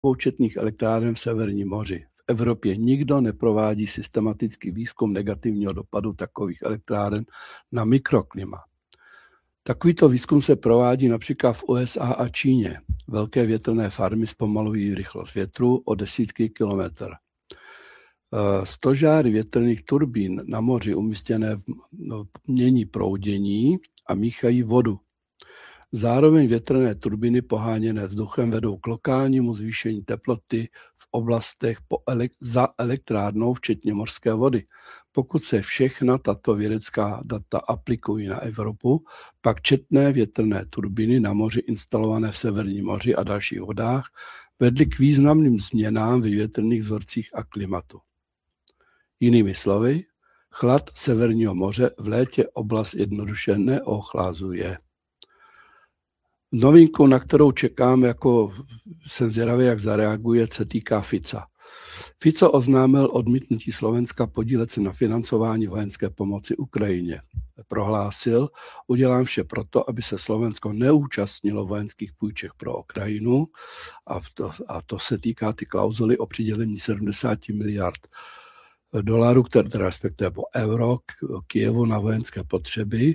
dvoučetných elektráren v Severním moři. V Evropě nikdo neprovádí systematický výzkum negativního dopadu takových elektráren na mikroklima. Takovýto výzkum se provádí například v USA a Číně. Velké větrné farmy zpomalují rychlost větru o desítky kilometrů. Stožáry větrných turbín na moři umístěné mění proudění a míchají vodu. Zároveň větrné turbíny poháněné vzduchem vedou k lokálnímu zvýšení teploty v oblastech za elektrárnou, včetně mořské vody. Pokud se všechna tato vědecká data aplikují na Evropu, pak četné větrné turbíny na moři instalované v Severním moři a dalších vodách vedly k významným změnám ve větrných vzorcích a klimatu. Jinými slovy, chlad Severního moře v létě oblast jednoduše neochlazuje. Novinku, na kterou čekám, jako jsem zvědavý, jak zareaguje, se týká Fica. Fico oznámil odmítnutí Slovenska podílet se na financování vojenské pomoci Ukrajině. Prohlásil, udělám vše proto, aby se Slovensko neúčastnilo vojenských půjček pro Ukrajinu a to se týká ty klauzuly o přidělení 70 miliard dolarů, které respektive po euro Kyjevu na vojenské potřeby.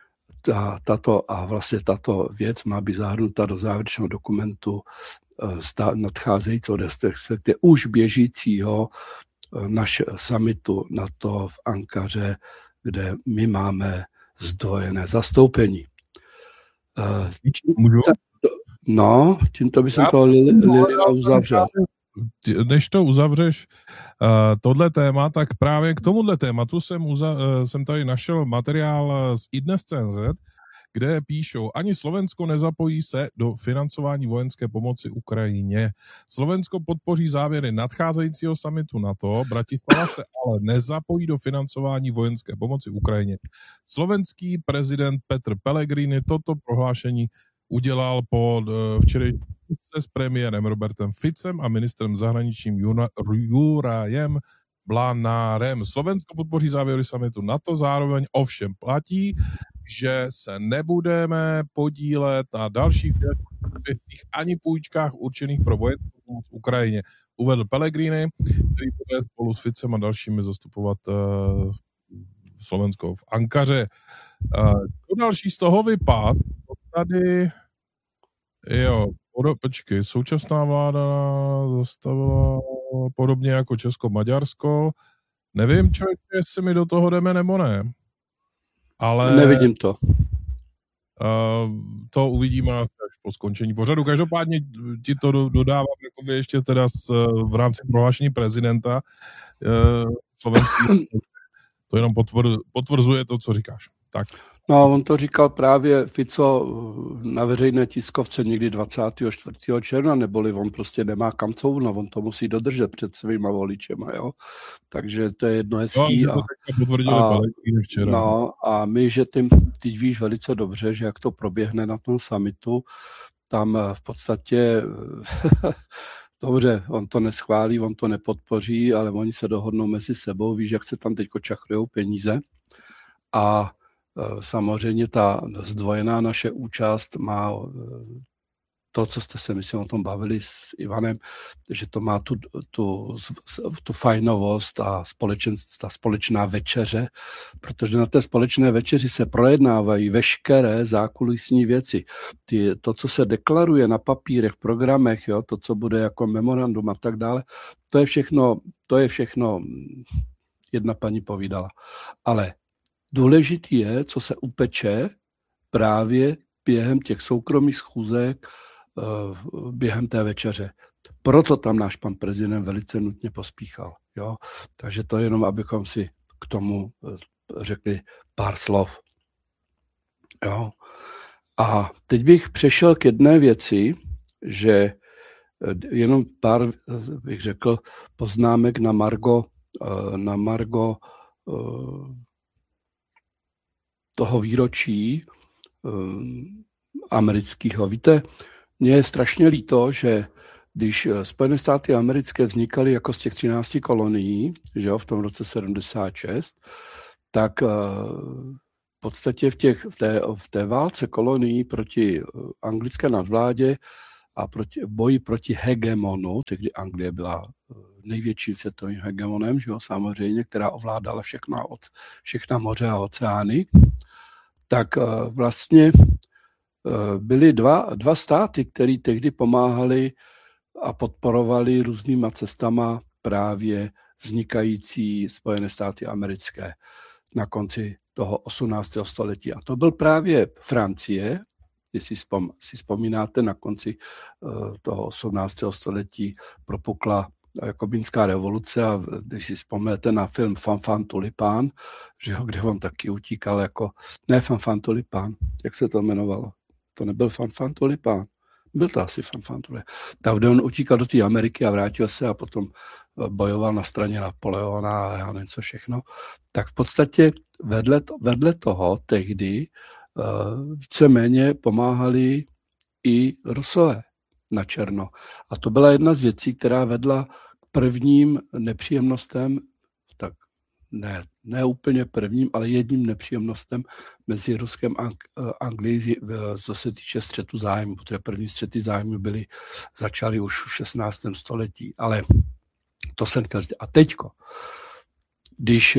Tato věc má být zahrnuta do závěrečného dokumentu nadcházejícího, respektive už běžícího summitu NATO v Ankaře, kde my máme zdvojené zastoupení. Můžu? No, tímto by jsem to Lilia uzavřel. Než to uzavřeš tohle téma, tak právě k tomuhle tématu jsem tady našel materiál z iDnes.cz, kde píšou, ani Slovensko nezapojí se do financování vojenské pomoci Ukrajině. Slovensko podpoří závěry nadcházejícího summitu NATO, Bratislava se ale nezapojí do financování vojenské pomoci Ukrajině. Slovenský prezident Petr Pellegrini toto prohlášení udělal po včerejší s premiérem Robertem Ficem a ministrem zahraničím Jurajem Blanárem. Slovensko podpoří závěry summitu NATO, zároveň ovšem platí, že se nebudeme podílet na dalších finančních ani půjčkách určených pro vojenskou pomoc v Ukrajině. Uvedl Pellegrini, který bude spolu s Ficem a dalšími zastupovat Slovensko v Ankaře. Další z toho vypad tady, počkej, současná vláda zastavila podobně jako Česko-Maďarsko. Nevím, jestli mi do toho jdeme nebo ne. Ale nevidím to. To uvidíme až po skončení pořadu. Každopádně ti to dodávám ještě teda v rámci prohlášení prezidenta slovenský. To jenom potvrzuje to, co říkáš. Tak. No, on to říkal právě Fico na veřejné tiskovce někdy 24. června, neboli on prostě nemá kam couvnout, on to musí dodržet před svýma voličema, jo. Takže to je jedno hezký. A my, že teď víš velice dobře, že jak to proběhne na tom summitu, tam v podstatě dobře, on to neschválí, on to nepodpoří, ale oni se dohodnou mezi sebou, víš, jak se tam teď čachrujou peníze a samozřejmě ta zdvojená naše účast má to, co jste se, myslím, o tom bavili s Ivanem, že to má tu fajnovost a ta společná večeře, protože na té společné večeři se projednávají veškeré zákulisní věci. To, co se deklaruje na papírech, programech, jo, to, co bude jako memorandum a tak dále, to je všechno jedna paní povídala. Ale důležitý je, co se upeče právě během těch soukromých schůzek, během té večeře. Proto tam náš pan prezident velice nutně pospíchal. Jo? Takže to jenom, abychom si k tomu řekli pár slov. Jo? A teď bych přešel k jedné věci, že jenom pár, bych řekl, poznámek na margo toho výročí amerického. Víte, mně je strašně líto, že když Spojené státy americké vznikaly jako z těch 13 kolonií, že jo, v tom roce 76, tak v podstatě v té válce kolonií proti anglické nadvládě a boji proti hegemonu, tehdy Anglie byla největším světovým hegemonem, že jo, samozřejmě, která ovládala všechna moře a oceány, tak vlastně byly dva státy, které tehdy pomáhali a podporovali různýma cestama právě vznikající Spojené státy americké na konci toho 18. století. A to byl právě Francie, jestli si vzpomínáte, na konci toho 18. století propukla Jakobinská revoluce a když si vzpomenete na film Fanfan Tulipán, že jo, kde on taky utíkal jako, ne Fanfan Tulipán, jak se to jmenovalo? To nebyl Fanfan Tulipán, byl to asi Fanfan Tulipán. Tak kde on utíkal do té Ameriky a vrátil se a potom bojoval na straně Napoleona a já nevím co všechno. Tak v podstatě vedle toho tehdy víceméně pomáhali i Rusové na černo. A to byla jedna z věcí, která vedla k prvním nepříjemnostem, tak ne úplně prvním, ale jedním nepříjemnostem mezi Ruskem a Anglií, co se týče střetu zájmu, protože první střety zájmu začaly už v 16. století. Ale to jsem chtěl říct. A teďko, když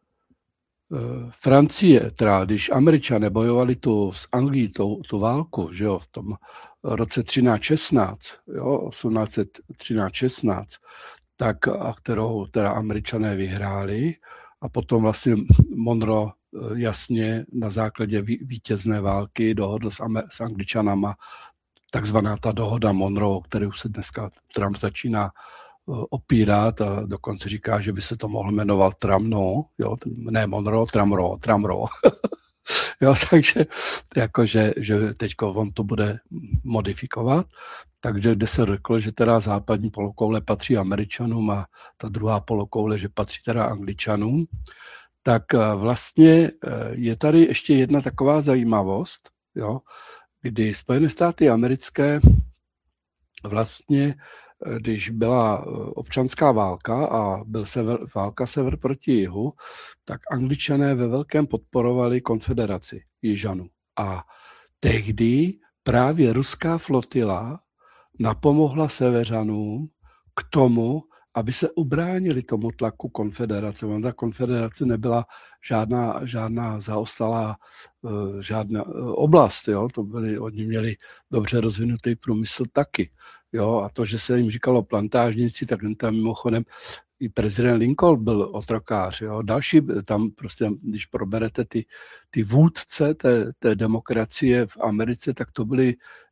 Francie, když Američané bojovali s Anglií tu válku, že jo, v tom roce 1316, jo, 1813-16, tak, a kterou teda Američané vyhráli a potom vlastně Monroe jasně na základě vítězné války dohodl s Angličanama takzvaná ta dohoda Monroe, kterou se dneska Trump začíná opírat a dokonce říká, že by se to mohlo jmenovat Tramno, jo, ne Monroe, Tramro. Jo, takže jakože, že teďko on to bude modifikovat, takže kde se řeklo, že teda západní polokoule patří Američanům a ta druhá polokoule, že patří teda Angličanům, tak vlastně je tady ještě jedna taková zajímavost, jo, kdy Spojené státy americké vlastně, když byla občanská válka a byl válka sever proti jihu, tak Angličané ve velkém podporovali konfederaci Jižanů. A tehdy právě ruská flotila napomohla severanům k tomu, aby se ubránili tomu tlaku konfederace. Ta konfederace nebyla žádná zaostalá žádná oblast. Jo? Oni měli dobře rozvinutý průmysl taky. Jo? A to, že se jim říkalo plantážníci, tak tam mimochodem i prezident Lincoln byl otrokář. Jo? Další tam prostě, když proberete ty vůdce té demokracie v Americe, tak to byli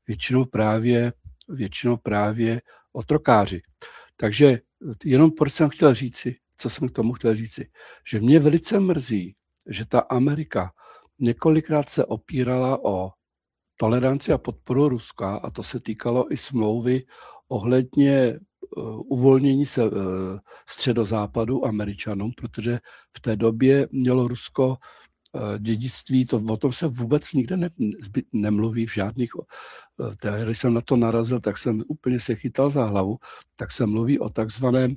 většinou právě otrokáři. Takže jenom proč jsem chtěl říci, co jsem k tomu chtěl říci, že mě velice mrzí, že ta Amerika několikrát se opírala o toleranci a podporu Ruska a to se týkalo i smlouvy ohledně uvolnění se středozápadu Američanům, protože v té době mělo Rusko dědictví, o tom se vůbec nikde nemluví v žádných, když jsem na to narazil, tak jsem úplně se chytal za hlavu, tak se mluví o takzvaném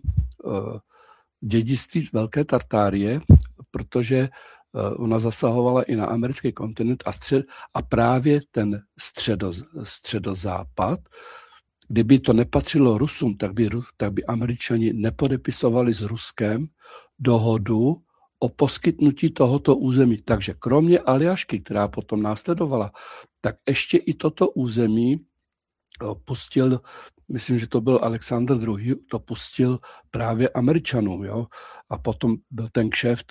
dědictví Velké Tartárie, protože ona zasahovala i na americký kontinent a právě ten středozápad, kdyby to nepatřilo Rusům, tak by Američani nepodepisovali s Ruskem dohodu o poskytnutí tohoto území. Takže kromě Aljašky, která potom následovala, tak ještě i toto území pustil, myslím, že to byl Alexandr II., to pustil právě Američanům. Jo? A potom byl ten kšeft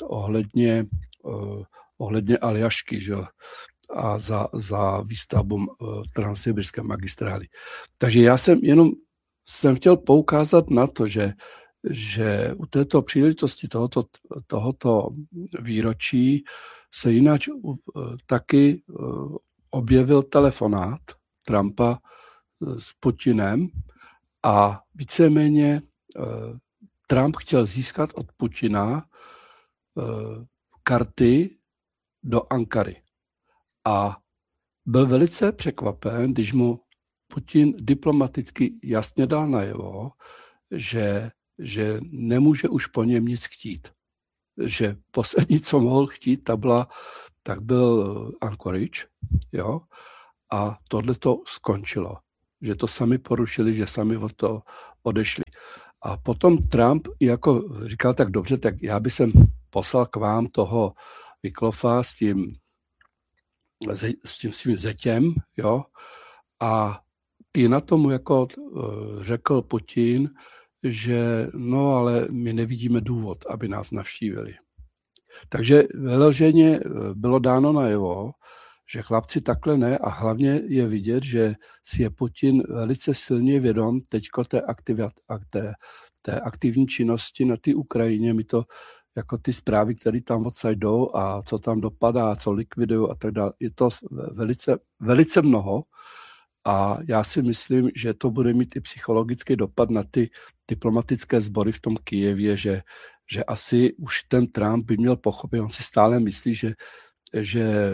ohledně Aljašky, že? A za výstavbu transsibirské magistrály. Takže já jsem chtěl poukázat na to, že u této příležitosti tohoto výročí se jinak taky objevil telefonát Trumpa s Putinem a víceméně Trump chtěl získat od Putina karty do Ankary. A byl velice překvapen, když mu Putin diplomaticky jasně dal najevo, že nemůže už po něm nic chtít. Že poslední, co mohl chtít, tak byl Anchorage, jo, a tohle to skončilo. že to sami porušili, že sami od toho odešli. A potom Trump jako říkal, tak dobře, tak já bych sem poslal k vám toho Vyklofa s tím svým zetěm, jo, a i na tomu jako řekl Putin, že no, ale my nevidíme důvod, aby nás navštívili. Takže vyloženě bylo dáno najevo, že chlapci takhle ne, a hlavně je vidět, že si je Putin velice silně vědom teďko té aktivní činnosti na té Ukrajině. My to jako ty zprávy, které tam odsaď jdou a co tam dopadá, co likvidují a tak dále, je to velice, velice mnoho. A já si myslím, že to bude mít i psychologický dopad na ty diplomatické sbory v tom Kyjevě, že asi už ten Trump by měl pochopit, on si stále myslí, že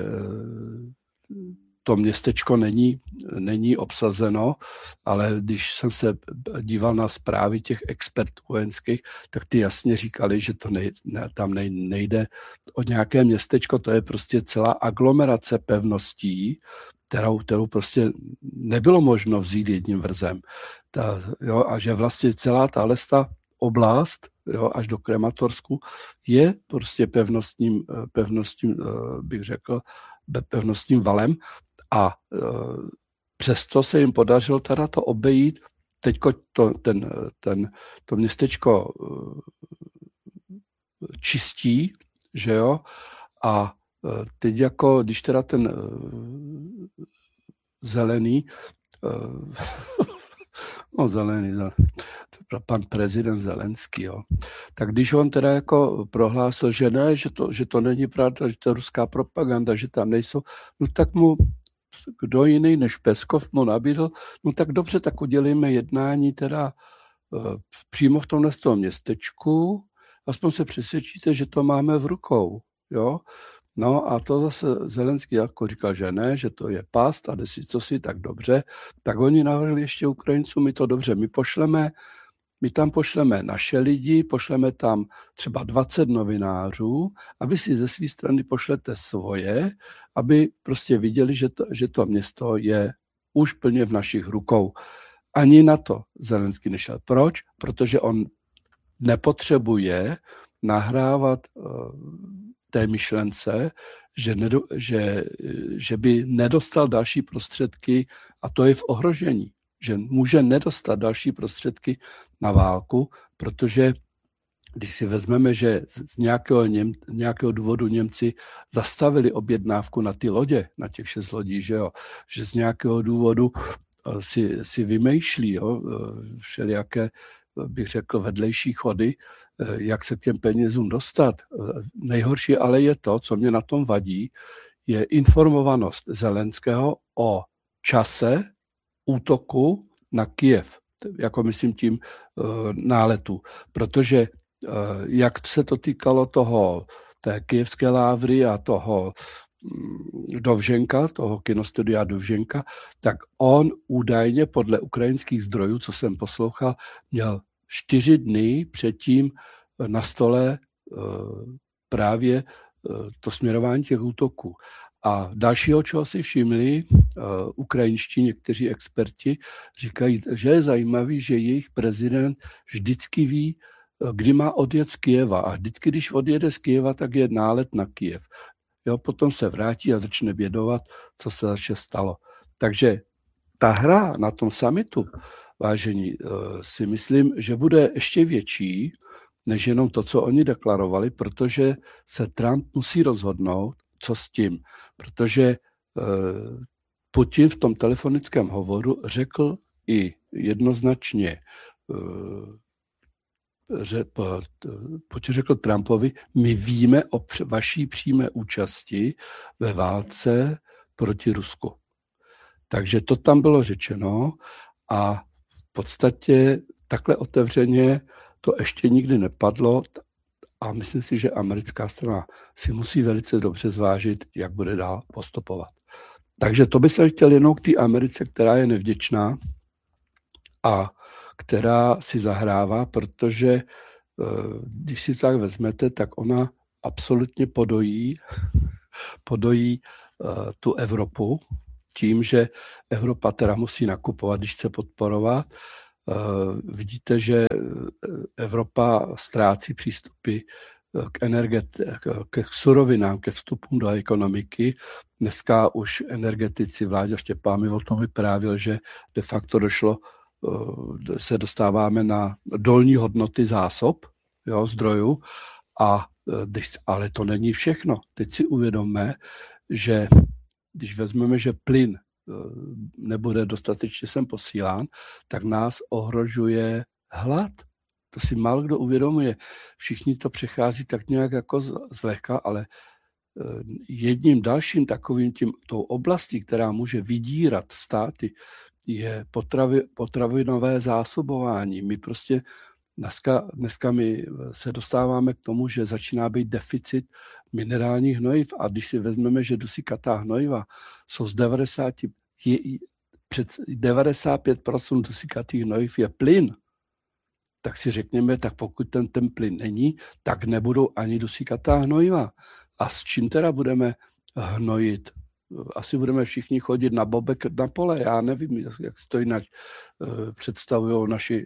to městečko není obsazeno, ale když jsem se díval na zprávy těch expertů vojenských, tak ty jasně říkali, že tam nejde o nějaké městečko, to je prostě celá aglomerace pevností, kterou prostě nebylo možno vzít jedním vrzem. A že vlastně celá tahle oblast, jo, až do Krematorsku, je prostě pevnostním, bych řekl, pevnostním valem, a přesto se jim podařilo teda to obejít. Teďko to městečko čistí, že jo, a teď jako, když teda ten zelený, pan prezident Zelenský, jo. Tak když on teda jako prohlásil, že ne, že to není pravda, že to je ruská propaganda, že tam nejsou, no tak mu kdo jiný než Peskov mu nabídl, no tak dobře, tak udělíme jednání teda přímo v tomhle městečku, aspoň se přesvědčíte, že to máme v rukou, jo. No a to zase Zelenský jako říkal, že ne, že to je past a desi co si, tak dobře. Tak oni navrhli ještě Ukrajincům, my to dobře, my tam pošleme naše lidi, pošleme tam třeba 20 novinářů a vy si ze své strany pošlete svoje, aby prostě viděli, že to město je už plně v našich rukou. Ani na to Zelenský nešel. Proč? Protože on nepotřebuje nahrávat té myšlence, že by nedostal další prostředky, a to je v ohrožení, že může nedostat další prostředky na válku, protože když si vezmeme, že z nějakého důvodu Němci zastavili objednávku na ty lodě, na těch 6 lodí, že z nějakého důvodu si vymýšlí, jo, všelijaké, bych řekl, vedlejší chody, jak se k těm penězům dostat. Nejhorší ale je to, co mě na tom vadí, je informovanost Zelenského o čase útoku na Kyjev, jako myslím tím náletu. Protože jak se to týkalo té kyjevské lávry a toho Dovženka, toho kinostudia Dovženka, tak on údajně podle ukrajinských zdrojů, co jsem poslouchal, měl 4 dny předtím na stole právě to směrování těch útoků. A dalšího, čeho si všimli ukrajinští někteří experti, říkají, že je zajímavý, že jejich prezident vždycky ví, kdy má odjet z Kyjeva. A vždycky, když odjede z Kyjeva, tak je nálet na Kyjev. Jo, potom se vrátí a začne bědovat, co se zaště stalo. Takže ta hra na tom summitu, vážení, si myslím, že bude ještě větší, než jenom to, co oni deklarovali, protože se Trump musí rozhodnout, co s tím. Protože Putin v tom telefonickém hovoru řekl i jednoznačně, Putin řekl Trumpovi, my víme o vaší přímé účasti ve válce proti Rusku. Takže to tam bylo řečeno a v podstatě takhle otevřeně to ještě nikdy nepadlo a myslím si, že americká strana si musí velice dobře zvážit, jak bude dál postupovat. Takže to by se chtěl jenom k té Americe, která je nevděčná a která si zahrává, protože když si tak vezmete, tak ona absolutně podojí tu Evropu tím, že Evropa teda musí nakupovat, když chce podporovat. Vidíte, že Evropa ztrácí přístupy k surovinám, ke vstupům do ekonomiky. Dneska už energetici, Vláďa Štěpán mi o tom vyprávěl, že de facto se dostáváme na dolní hodnoty zásob, jo, zdrojů, ale to není všechno. Teď si uvědomme, že když vezmeme, že plyn nebude dostatečně sem posílán, tak nás ohrožuje hlad. To si málo kdo uvědomuje. Všichni to přechází tak nějak jako zlehka, ale jedním dalším takovým tou oblastí, která může vydírat státy, je potravinové zásobování. My prostě dneska my se dostáváme k tomu, že začíná být deficit minerálních hnojiv a když si vezmeme, že dusíkatá hnojiva jsou z 95% dusíkatých hnojiv je plyn, tak si řekněme, tak pokud ten plyn není, tak nebudou ani dusíkatá hnojiva. A s čím teda budeme hnojit? Asi budeme všichni chodit na bobek na pole. Já nevím, jak si to jinak představují naši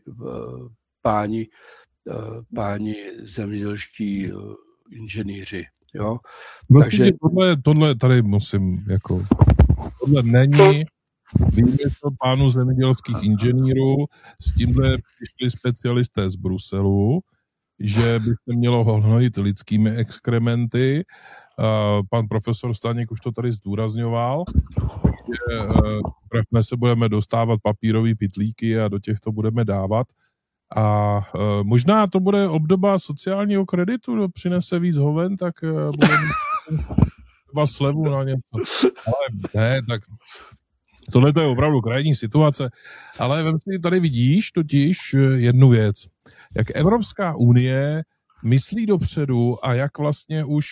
páni zemědělští inženýři. Jo? No, takže tohle tady musím, jako, tohle není výmysl pánů zemědělských inženýrů, s tímhle přišli specialisté z Bruselu, že by se mělo hnojit lidskými exkrementy. Pan profesor Staněk už to tady zdůrazňoval, že my se budeme dostávat papírové pytlíky a do těch to budeme dávat. A možná to bude obdoba sociálního kreditu, kdo přinese víc hoven, tak bude třeba slevu na něco. Ale ne, tak tohle to je opravdu krajní situace. Ale vem si, tady vidíš totiž jednu věc. Jak Evropská unie myslí dopředu a jak vlastně už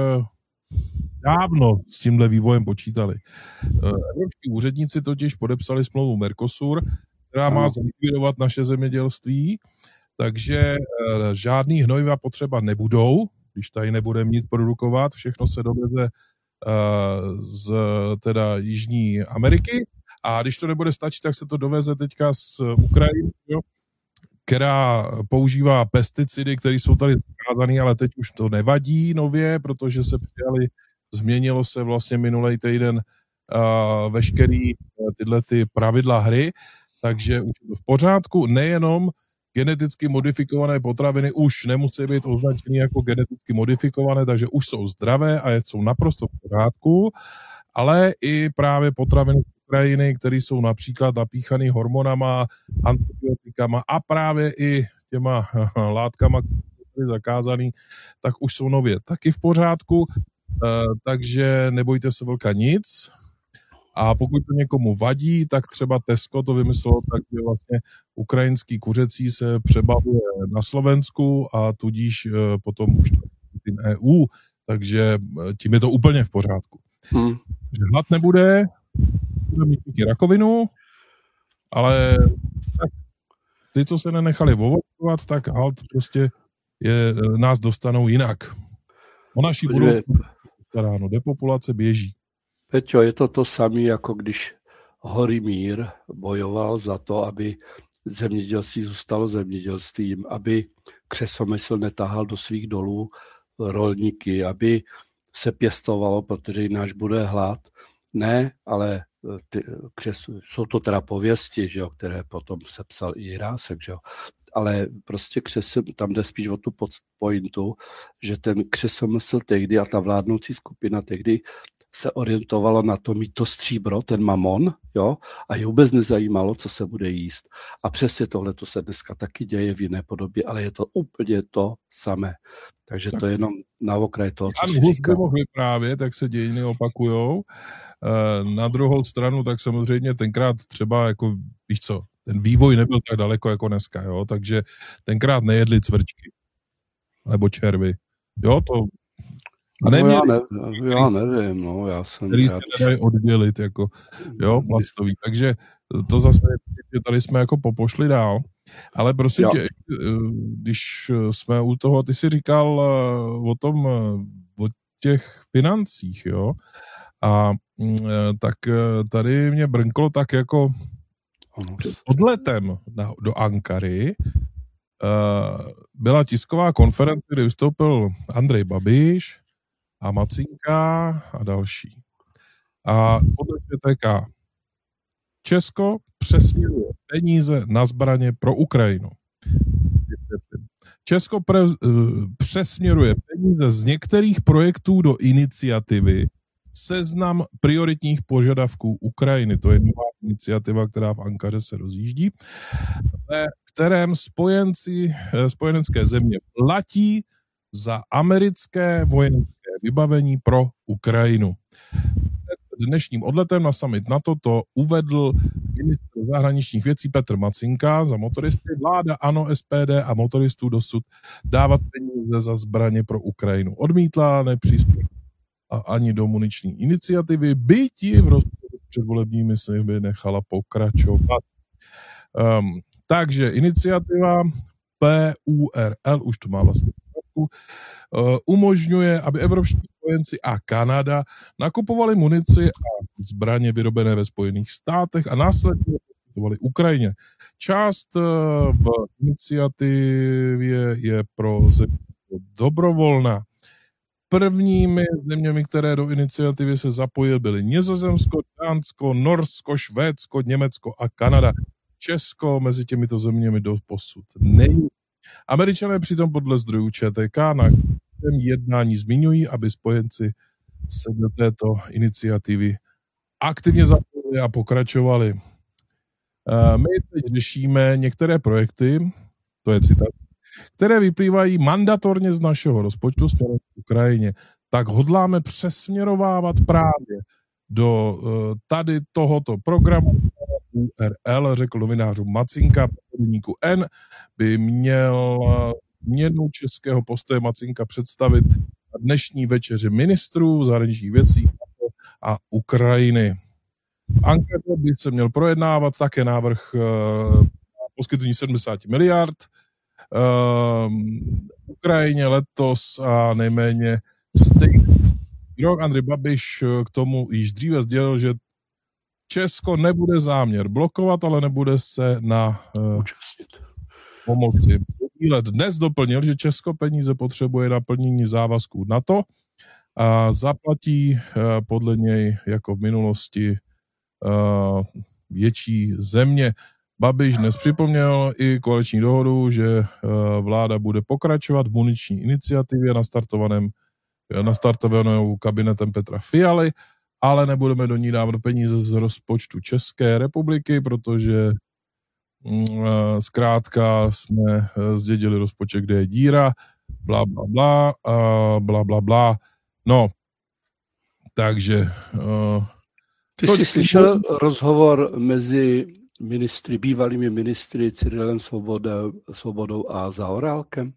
dávno s tímhle vývojem počítali. Evropští úředníci totiž podepsali smlouvu Mercosur, která má zlikvidovat naše zemědělství, takže žádný hnojiva potřeba nebudou, když tady nebudeme nic produkovat, všechno se doveze z teda Jižní Ameriky a když to nebude stačit, tak se to doveze teďka z Ukrajiny, která používá pesticidy, které jsou tady zakázané, ale teď už to nevadí nově, protože se změnilo se vlastně minulý týden veškerý tyhle ty pravidla hry, takže už je to v pořádku, nejenom geneticky modifikované potraviny už nemusí být označeny jako geneticky modifikované, takže už jsou zdravé a jsou naprosto v pořádku, ale i právě potraviny z Ukrajiny, které jsou například napíchané hormonama, antibiotikama a právě i těma látkama, které jsou zakázané, tak už jsou nově taky v pořádku, takže nebojte se velká nic. A pokud to někomu vadí, tak třeba Tesco to vymyslelo tak, že vlastně ukrajinský kuřecí se přebavuje na Slovensku a tudíž potom už tím EU, takže tím je to úplně v pořádku. Že hlad nebude, bude mít díky rakovinu, ale tak, ty, co se nenechali ovočovat, tak hlad prostě nás dostanou jinak. O naší budoucnost staráno, depopulace běží. Peťo, je to samé, jako když Horymír bojoval za to, aby zemědělství zůstalo zemědělstvím, aby křesomysl netahal do svých dolů rolníky, aby se pěstovalo, protože jináč bude hlad. Ne, ale jsou to teda pověsti, že jo, které potom sepsal i Jirásek, že jo. Ale prostě tam jde spíš o tu pointu, že ten křesomysl tehdy a ta vládnoucí skupina tehdy se orientovalo na to mít to stříbro, ten mamon, jo, a je vůbec nezajímalo, co se bude jíst. A přesně tohle to se dneska taky děje v jiné podobě, ale je to úplně to samé. Takže tak. To je jenom na okraj toho, co si říkám. Mohl vyprávět, tak se dějiny opakujou. Na druhou stranu, tak samozřejmě tenkrát třeba, jako, víš co, ten vývoj nebyl tak daleko jako dneska, jo, takže tenkrát nejedli cvrčky nebo červy. Jo, to já nevím, no, který se nedají oddělit, jako, jo, plastový. Takže to zase, že tady jsme jako popošli dál. Ale prosím tě, když jsme u toho, ty jsi říkal o těch financích, jo, A tak tady mě brnklo tak jako před odletem do Ankary byla tisková konference, kde vystoupil Andrej Babiš a Macinka a další. A podle ČTK Česko přesměruje peníze na zbraně pro Ukrajinu. Česko přesměruje peníze z některých projektů do iniciativy Seznam prioritních požadavků Ukrajiny. To je nová iniciativa, která v Ankaře se rozjíždí, ve kterém spojenecké země platí za americké vojenské vybavení pro Ukrajinu. Dnešním odletem na summit NATO to uvedl ministr zahraničních věcí Petr Macinka za motoristy. Vláda ANO, SPD a motoristů dosud dávat peníze za zbraně pro Ukrajinu odmítla, nepřispěl ani do muniční iniciativy, byť ji v rozporu předvolebními sliby nechala pokračovat. Takže iniciativa PURL, už to má vlastně umožňuje, aby evropští spojenci a Kanada nakupovali munici a zbraně vyrobené ve Spojených státech a následně poskytovali Ukrajině. Část v iniciativě je pro země dobrovolná. Prvními zeměmi, které do iniciativy se zapojily, byly Nizozemsko, Dánsko, Norsko, Švédsko, Německo a Kanada. Česko mezi těmito zeměmi doposud není. Američané přitom podle zdrojů ČTK na jednání zmiňují, aby spojenci se do této iniciativy aktivně zapojili a pokračovali. My teď řešíme některé projekty, to je citát, které vyplývají mandatorně z našeho rozpočtu směrem k Ukrajině. Tak hodláme přesměrovávat právě do tady tohoto programu URL, řekl novinářům Macinka, podvodníku N, by měl změnu českého postoje Macinka představit na dnešní večeři ministrů zahraničních věcí a Ukrajiny. V Ankaře by se měl projednávat také návrh poskytnutí 70 miliard Ukrajině letos a nejméně stejný rok. Andrej Babiš k tomu již dříve sdělil, že Česko nebude záměr blokovat, ale nebude se na pomoci podílet. Dnes doplnil, že Česko peníze potřebuje na plnění závazků NATO a zaplatí podle něj jako v minulosti větší země. Babiš dnes připomněl i koaliční dohodu, že vláda bude pokračovat v muniční iniciativě nastartovanou kabinetem Petra Fialy, ale nebudeme do ní dávat peníze z rozpočtu České republiky, protože zkrátka jsme zdědili rozpočet, kde je díra, bla, bla, bla, bla, bla, bla. No, takže... Ty jsi slyšel rozhovor mezi bývalými ministry Cyrilem Svobodou a Zaorálkem?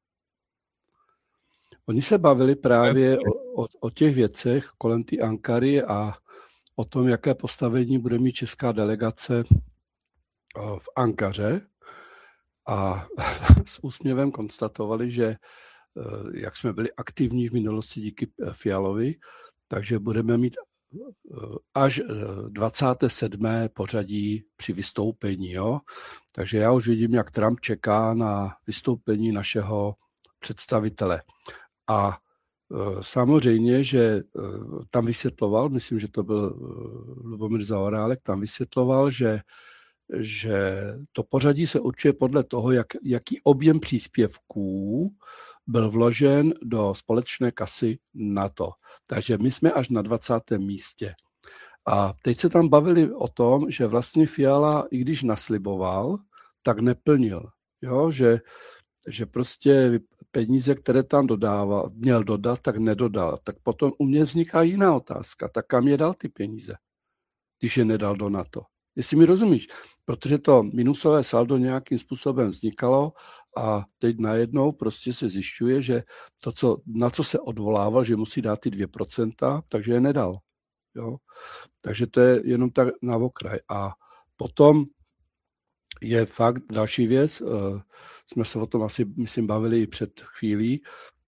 Oni se bavili právě o těch věcech kolem té Ankary a o tom, jaké postavení bude mít česká delegace v Ankaře. A s úsměvem konstatovali, že jak jsme byli aktivní v minulosti díky Fialovi, takže budeme mít až 27. pořadí při vystoupení. Jo? Takže já už vidím, jak Trump čeká na vystoupení našeho představitele. A samozřejmě, že tam vysvětloval, myslím, že to byl Lubomír Zaorálek, tam vysvětloval, že to pořadí se určuje podle toho, jaký objem příspěvků byl vložen do společné kasy NATO. Takže my jsme až na 20. místě. A teď se tam bavili o tom, že vlastně Fiala, i když nasliboval, tak neplnil. Jo? Že prostě peníze, které tam měl dodat, tak nedodal. Tak potom u mě vzniká jiná otázka. Tak kam je dal ty peníze, když je nedal do NATO? Jestli mi rozumíš, protože to minusové saldo nějakým způsobem vznikalo a teď najednou prostě se zjišťuje, že to, na co se odvolával, že musí dát ty 2%, takže je nedal. Jo? Takže to je jenom tak na okraj. A potom je fakt další věc, jsme se o tom asi, myslím, bavili i před chvílí,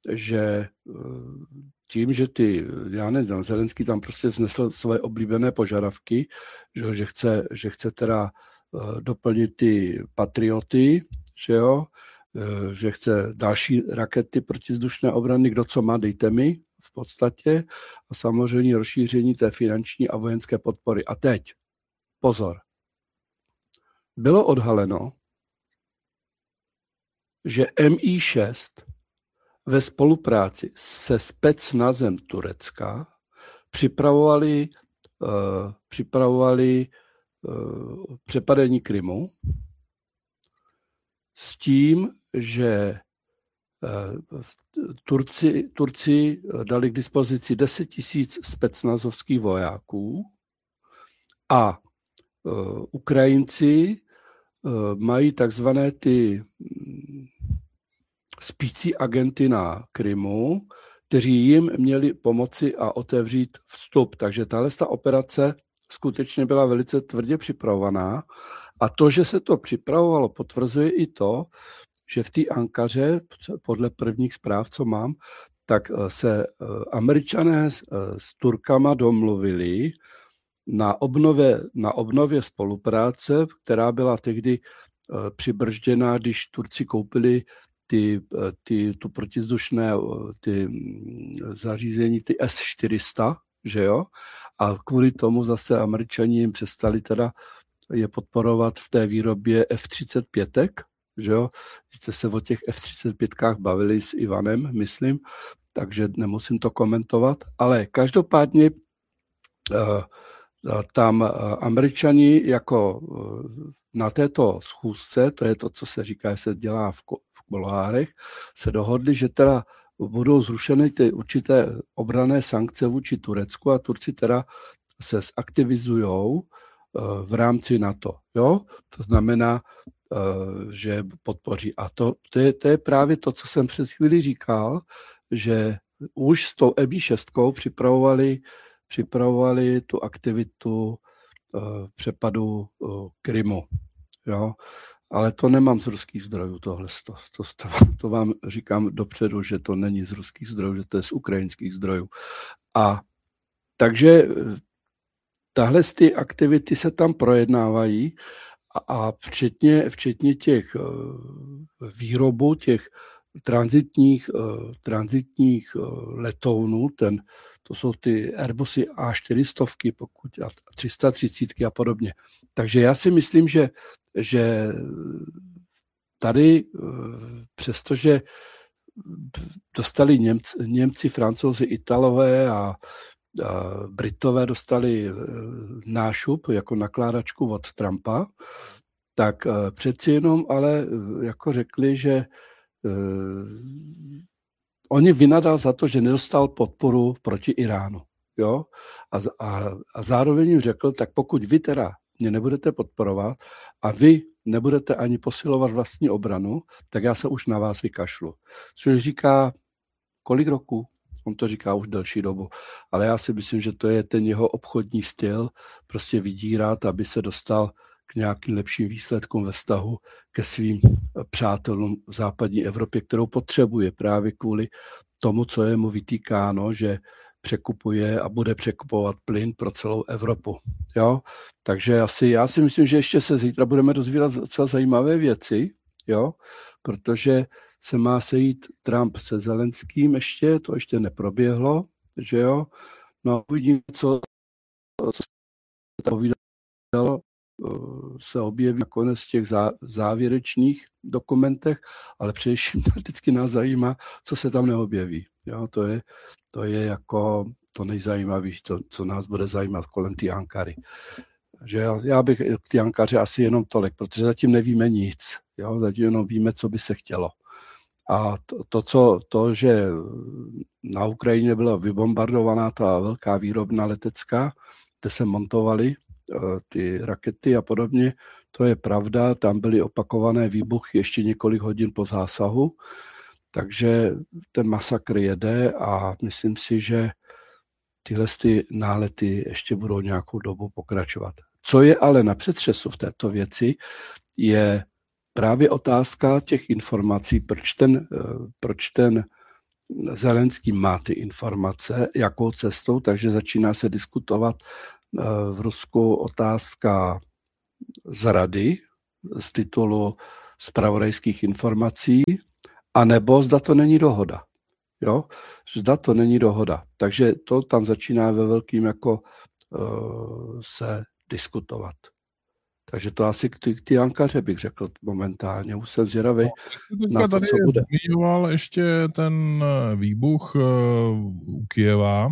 že tím, že Zelenský tam prostě znesl své oblíbené požadavky, že chce teda doplnit ty patrioty, že chce další rakety protizdušné obrany, kdo co má, dejte mi v podstatě, a samozřejmě rozšíření té finanční a vojenské podpory. A teď, pozor, bylo odhaleno, že MI6 ve spolupráci se specnazem Turecka připravovali přepadení Krymu s tím, že Turci dali k dispozici 10 000 specnazovských vojáků a Ukrajinci mají takzvané ty spící agenty na Krymu, kteří jim měli pomoci a otevřít vstup. Takže tahle operace skutečně byla velice tvrdě připravovaná. A to, že se to připravovalo, potvrzuje i to, že v té Ankaře, podle prvních zpráv, co mám, tak se Američané s Turkama domluvili na obnově spolupráce, která byla tehdy přibržděná, když Turci koupili tu protizdušné ty zařízení, ty S-400, že jo? A kvůli tomu zase Američani jim přestali teda je podporovat v té výrobě F-35, že jo? Jste se o těch F-35kách bavili s Ivanem, myslím, takže nemusím to komentovat, ale každopádně tam Američani jako na této schůzce, to je to, co se říká, se dělá v kuloárech, se dohodli, že teda budou zrušeny ty určité obranné sankce vůči Turecku a Turci teda se zaktivizujou v rámci NATO. Jo? To znamená, že podpoří. A to je právě to, co jsem před chvíli říkal, že už s tou MI6 připravovali tu aktivitu přepadu Krymu. Jo? Ale to nemám z ruských zdrojů, to vám říkám dopředu, že to není z ruských zdrojů, že to je z ukrajinských zdrojů. A takže tahle ty aktivity se tam projednávají a včetně těch výrobu těch tranzitních letounů, to jsou ty Airbusy A400, pokud a 330 a podobně. Takže já si myslím, že tady, přestože dostali Němci, Francouzi, Italové a Britové dostali nášup jako nakládačku od Trumpa, tak přeci jenom ale jako řekli, že oni vynadal za to, že nedostal podporu proti Iránu. Jo? A zároveň jim řekl, tak pokud vy teda mě nebudete podporovat a vy nebudete ani posilovat vlastní obranu, tak já se už na vás vykašlu. Což říká kolik roků? On to říká už delší dobu. Ale já si myslím, že to je ten jeho obchodní styl, prostě vydírat, aby se dostal k nějakým lepším výsledkům ve vztahu ke svým přátelům v západní Evropě, kterou potřebuje právě kvůli tomu, co je mu vytýkáno, že překupuje a bude překupovat plyn pro celou Evropu. Jo? Takže já si myslím, že ještě se zítra budeme dozvídat docela zajímavé věci, jo? Protože se má sejít Trump se Zelenským to ještě neproběhlo, že jo? No uvidíme, co se povídalo, se objeví nakonec v těch závěrečných dokumentech, ale především vždycky nás zajímá, co se tam neobjeví. Jo? To je jako to nejzajímavější, co nás bude zajímat kolem té Ankary. Že já bych k té Ankaře asi jenom tolik, protože zatím nevíme nic. Jo? Zatím jenom víme, co by se chtělo. A to, že na Ukrajině byla vybombardovaná ta velká výrobna letecká, kde se montovaly ty rakety a podobně, to je pravda, tam byly opakované výbuchy ještě několik hodin po zásahu, takže ten masakr jede a myslím si, že tyhle nálety ještě budou nějakou dobu pokračovat. Co je ale na přetřesu v této věci, je právě otázka těch informací, proč ten Zelenský má ty informace, jakou cestou, takže začíná se diskutovat v Rusku otázka zrady z titulu zpravodajských informací, anebo zda to není dohoda. Jo? Zda to není dohoda. Takže to tam začíná ve velkým jako se diskutovat. Takže to asi k ty Ankaře bych řekl momentálně. Už jsem zvědavý na to, co bude. Zmiňoval ještě ten výbuch u Kyjeva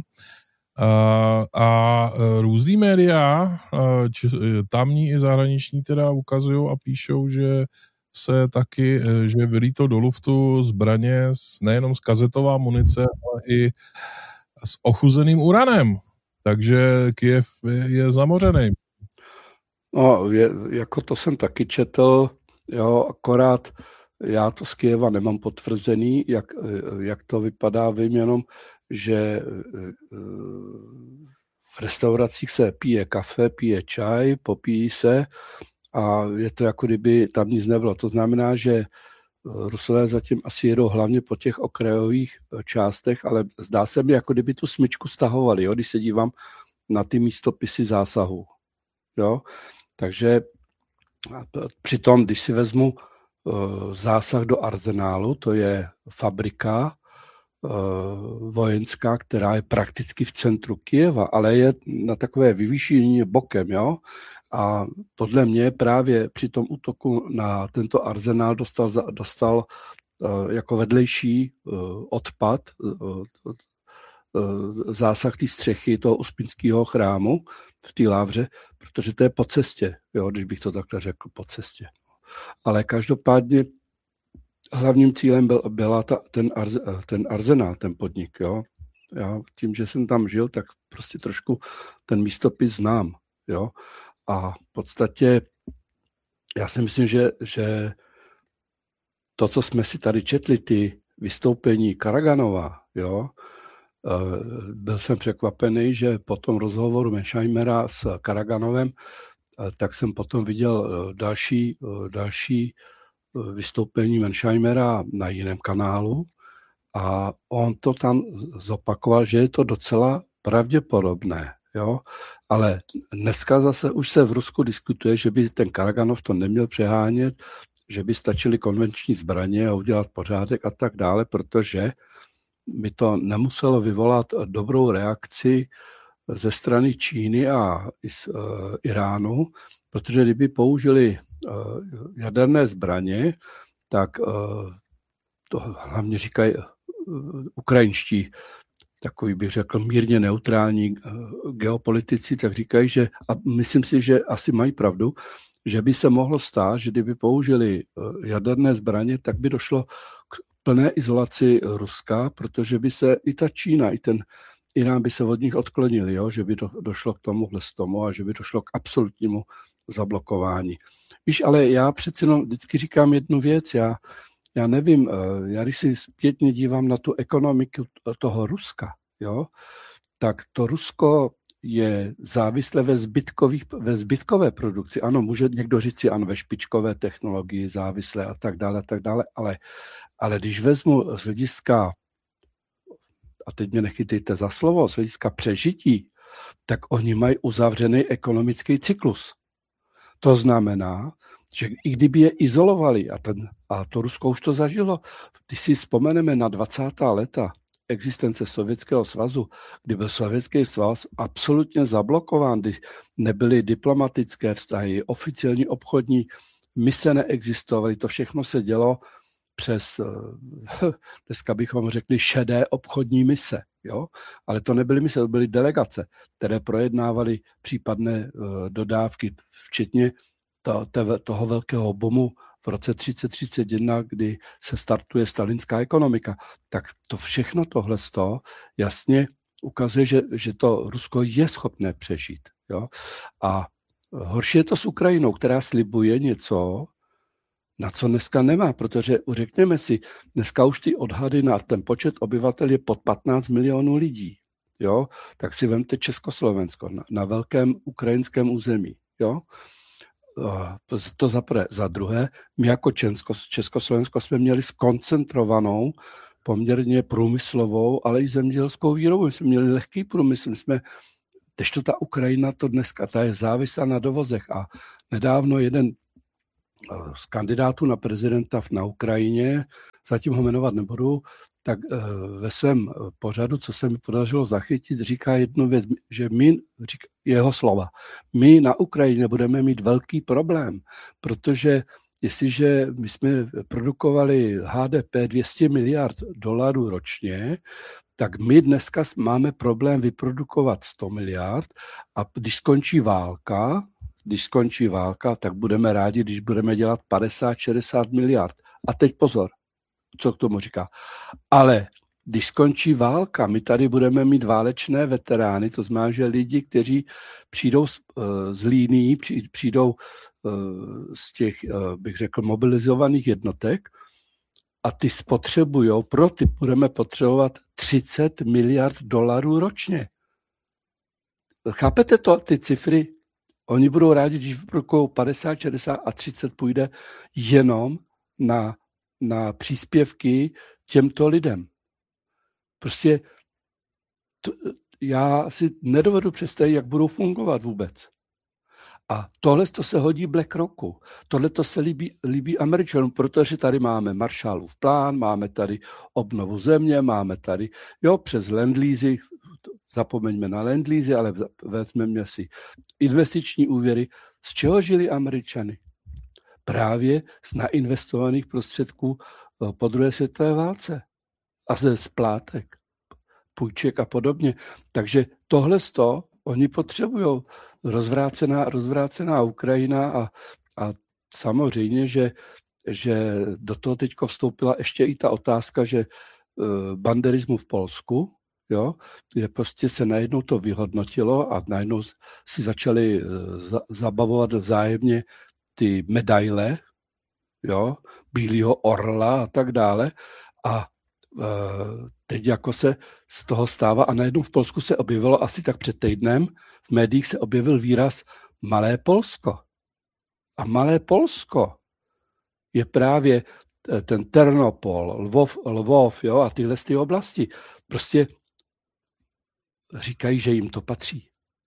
a různý média, tamní i zahraniční teda ukazují a píšou, že se taky, že vylítlo do luftu zbraně nejenom z kazetová munice, ale i s ochuzeným uranem. Takže Kyjev je zamořený. No, jako to jsem taky četl, jo, akorát já to z Kyjeva nemám potvrzený, jak to vypadá, vím jenom, že v restauracích se pije kafe, pije čaj, popíjí se a je to jako kdyby tam nic nebylo. To znamená, že Rusové zatím asi jedou hlavně po těch okrajových částech, ale zdá se mi, jako kdyby tu smyčku stahovali, jo, když se dívám na ty místopisy zásahů. Jo. Takže přitom, když si vezmu zásah do arzenálu, to je fabrika vojenská, která je prakticky v centru Kyjeva, ale je na takové vyvýšení bokem, jo? A podle mě právě při tom útoku na tento arzenál dostal jako vedlejší odpad zásah té střechy toho uspínského chrámu v té lávře, protože to je po cestě, jo, když bych to takhle řekl, po cestě. Ale každopádně hlavním cílem byla ten arzenál, ten podnik. Jo. Já tím, že jsem tam žil, tak prostě trošku ten místopis znám. Jo. A v podstatě já si myslím, že to, co jsme si tady četli, ty vystoupení Karaganova, jo, byl jsem překvapený, že po tom rozhovoru Mearscheimera s Karaganovem, tak jsem potom viděl další vystoupení Mearscheimera na jiném kanálu a on to tam zopakoval, že je to docela pravděpodobné. Jo? Ale dneska zase už se v Rusku diskutuje, že by ten Karaganov to neměl přehánět, že by stačily konvenční zbraně a udělat pořádek a tak dále, protože by to nemuselo vyvolat dobrou reakci ze strany Číny a Iránu, protože kdyby použili jaderné zbraně, tak to hlavně říkají ukrajinští, takový bych řekl mírně neutrální geopolitici, tak říkají, že, a myslím si, že asi mají pravdu, že by se mohlo stát, že kdyby použili jaderné zbraně, tak by došlo k plné izolaci Ruska, protože by se i ta Čína, i ten Irán by se od nich odklonili, jo? Že by došlo k tomu a že by došlo k absolutnímu zablokování. Víš, ale já přeci vždycky říkám jednu věc, já nevím, já když si zpětně dívám na tu ekonomiku toho Ruska, jo, tak to Rusko je závislé ve zbytkové produkci. Ano, může někdo říct si, ano, ve špičkové technologii závislé a tak dále, ale když vezmu z hlediska, a teď mě nechytejte za slovo, z hlediska přežití, tak oni mají uzavřený ekonomický cyklus. To znamená, že i kdyby je izolovali, a to Rusko už to zažilo, když si vzpomeneme na 20. léta existence Sovětského svazu, kdy byl Sovětský svaz absolutně zablokován, kdy nebyly diplomatické vztahy, oficiální obchodní mise neexistovaly, to všechno se dělo přes, dneska bychom řekli, šedé obchodní mise. Jo? Ale to nebyly mise, to byly delegace, které projednávaly případné dodávky, včetně toho velkého bomu v roce 3031, kdy se startuje stalinská ekonomika. Tak to všechno tohle jasně ukazuje, že to Rusko je schopné přežít. Jo? A horší je to s Ukrajinou, která slibuje něco, na co dneska nemá, protože řekněme si, dneska už ty odhady na ten počet obyvatel je pod 15 milionů lidí. Jo? Tak si vemte Československo na velkém ukrajinském území. Jo? To za prvé. Za druhé, my jako Československo jsme měli skoncentrovanou poměrně průmyslovou, ale i zemědělskou výrobu. My jsme měli lehký průmysl, kdežto ta Ukrajina to dneska, ta je závislá na dovozech a nedávno jeden z kandidátů na prezidenta na Ukrajině, zatím ho jmenovat nebudu, tak ve svém pořadu, co se mi podařilo zachytit, říká jednu věc, že jeho slova, my na Ukrajině budeme mít velký problém, protože jestliže my jsme produkovali HDP 200 miliard dolarů ročně, tak my dneska máme problém vyprodukovat 100 miliard a když skončí válka, tak budeme rádi, když budeme dělat 50-60 miliard. A teď pozor, co k tomu říká. Ale když skončí válka, my tady budeme mít válečné veterány, to znamená, že lidi, kteří přijdou z línií, přijdou z těch, bych řekl, mobilizovaných jednotek a ty spotřebujou, pro ty budeme potřebovat 30 miliard dolarů ročně. Chápete to, ty cifry? Oni budou rádi, když vyprodukují 50, 60 a 30 půjde jenom na příspěvky těmto lidem. Prostě já si nedovedu představit, jak budou fungovat vůbec. A tohle to se hodí BlackRocku. Tohle to se líbí Američanům, protože tady máme Marshallův plán, máme tady obnovu země, máme tady, přes land-leasy, zapomeňme na land-leasy, ale vezmeme si investiční úvěry. Z čeho žili Američany? Právě z nainvestovaných prostředků po druhé světové válce a ze splátek, půjček a podobně. Takže tohle oni potřebují. Rozvrácená Ukrajina a samozřejmě, že do toho teďko vstoupila ještě i ta otázka, že banderismu v Polsku, kde prostě se najednou to vyhodnotilo a najednou si začali zabavovat vzájemně ty medaile, Bílýho orla a tak dále. A teď jako se z toho stává a najednou v Polsku se objevilo asi tak před týdnem, v médiích se objevil výraz Malé Polsko. A Malé Polsko je právě ten Ternopol, Lvov a tyhle ty oblasti. Prostě říkají, že jim to patří.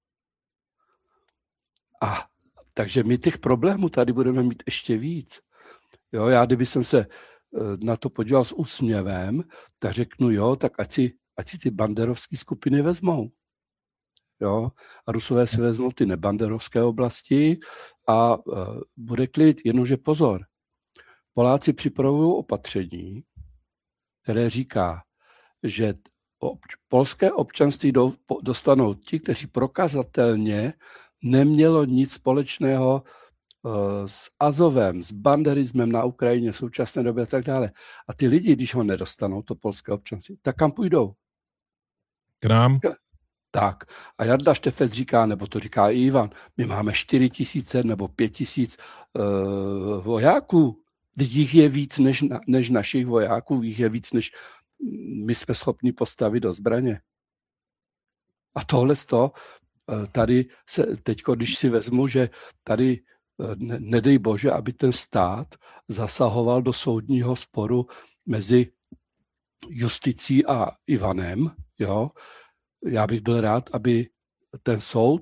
A takže my těch problémů tady budeme mít ještě víc. Já kdyby jsem se na to podíval s úsměvem, tak řeknu, tak ať si ty banderovské skupiny vezmou. A Rusové si vezmou ty nebanderovské oblasti a bude klid, jenomže pozor. Poláci připravují opatření, které říká, že polské občanství dostanou ti, kteří prokazatelně nemělo nic společného s Azovem, s banderismem na Ukrajině v současné době a tak dále. A ty lidi, když ho nedostanou, to polské občanství, tak kam půjdou? K nám? Tak. A Jarda Štefec říká, nebo to říká i Ivan, my máme 4 000 nebo 5 000 vojáků. Jich je víc než našich vojáků, jich je víc, než my jsme schopni postavit do zbraně. A tohle tady se teďko, když si vezmu, že tady nedej bože, aby ten stát zasahoval do soudního sporu mezi justicí a Ivanem, já bych byl rád, aby ten soud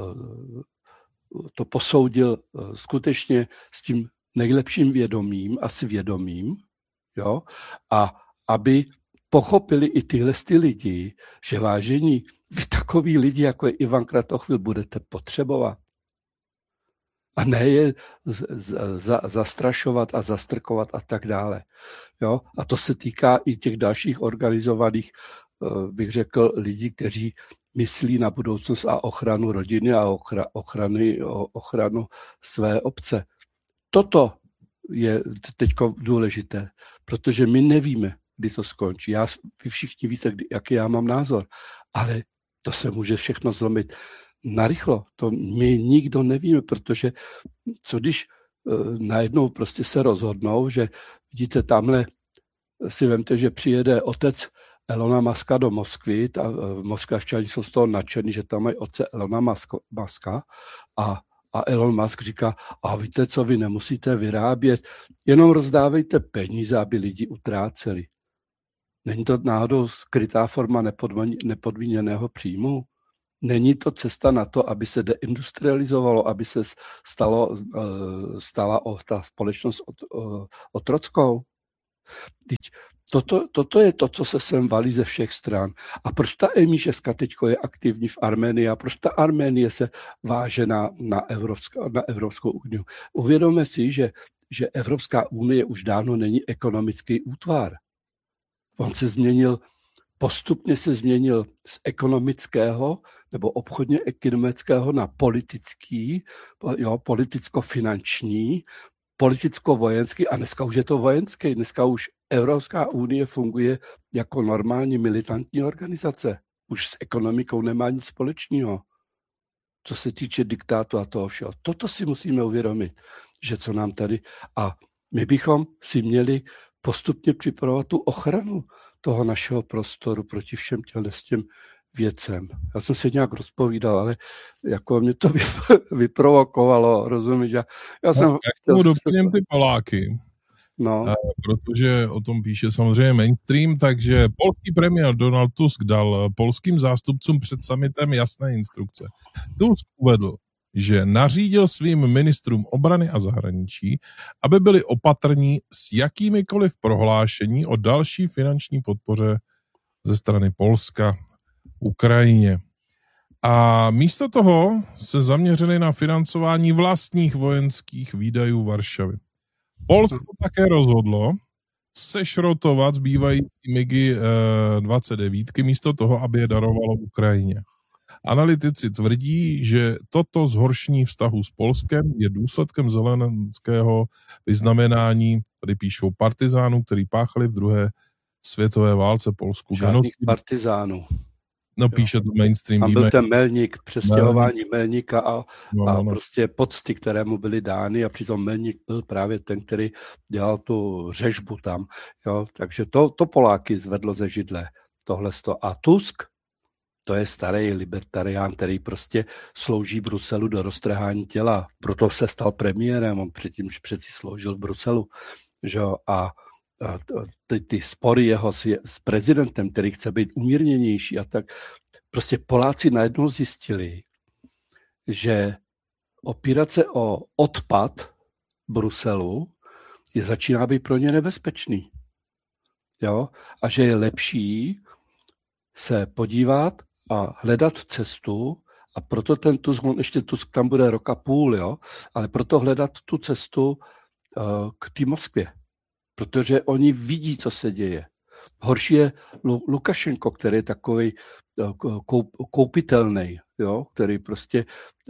to posoudil skutečně s tím nejlepším vědomím a svědomím, a aby pochopili i tyhle lidi, že vážení, vy takový lidi, jako je Ivan Kratochvil, budete potřebovat. A ne je zastrašovat a zastrkovat a tak dále. A to se týká i těch dalších organizovaných, bych řekl, lidí, kteří myslí na budoucnost a ochranu rodiny a ochranu své obce. Toto je teď důležité, protože my nevíme, kdy to skončí. Vy všichni víte, jaký já mám názor, ale to se může všechno zlomit narychlo. To my nikdo nevíme, protože co když najednou prostě se rozhodnou, že vidíte, tamhle si vemte, že přijede otec Elona Muska do Moskvy a Moskavčani jsou z toho nadšení, že tam mají otce Elona Muska a Elon Musk říká, a víte co, vy nemusíte vyrábět, jenom rozdávejte peníze, aby lidi utráceli. Není to náhodou skrytá forma nepodmíněného příjmu? Není to cesta na to, aby se deindustrializovalo, aby se stala ta společnost otrockou? Toto je to, co se sem valí ze všech stran. A proč ta Emiševka teďko je aktivní v Arménii a proč ta Arménie se váže na Evropskou unii? Uvědomme si, že Evropská unie už dávno není ekonomický útvar. On postupně se změnil z ekonomického nebo obchodně ekonomického na politický, politicko-finanční, politicko-vojenský a dneska už je to vojenský. Dneska už Evropská unie funguje jako normální militantní organizace. Už s ekonomikou nemá nic společného. Co se týče diktátu a toho všeho. Toto si musíme uvědomit, že co nám tady... A my bychom si měli postupně připravovat tu ochranu toho našeho prostoru proti všem těm věcem. Já jsem se nějak rozpovídal, ale jako mě to vyprovokovalo, rozumíš? Já jsem... tomu doplním ty Poláky. No. Protože o tom píše samozřejmě mainstream, takže polský premiér Donald Tusk dal polským zástupcům před summitem jasné instrukce. Tusk uvedl, že nařídil svým ministrům obrany a zahraničí, aby byli opatrní s jakýmikoliv prohlášení o další finanční podpoře ze strany Polska Ukrajině. A místo toho se zaměřili na financování vlastních vojenských výdajů Varšavy. Polsko také rozhodlo sešrotovat zbývající MiGy 29 místo toho, aby je darovalo Ukrajině. Analytici tvrdí, že toto zhoršení vztahu s Polskem je důsledkem zelenského vyznamenání, tady píšou partizánů, který páchali v druhé světové válce Polsku. Žádných partizánů. No píše to mainstream. Tam byl ten Melník, přestěhování Melníka a prostě pocty, které mu byly dány a přitom Melník byl právě ten, který dělal tu řežbu tam. Jo? Takže to Poláky zvedlo ze židle. Tohleto. A Tusk, to je starý libertarián, který prostě slouží Bruselu do roztrhání těla. Proto se stal premiérem, on předtím přeci sloužil v Bruselu. Že? A ty spory jeho s prezidentem, který chce být umírněnější a tak. Prostě Poláci najednou zjistili, že opírat se o odpad Bruselu začíná být pro ně nebezpečný. Jo? A že je lepší se podívat a hledat cestu, a proto ten Tusk, ještě Tusk tam bude rok a půl, jo? Ale proto hledat tu cestu k té Moskvě. Protože oni vidí, co se děje. Horší je Lukašenko, který je takový koupitelný, jo? Který prostě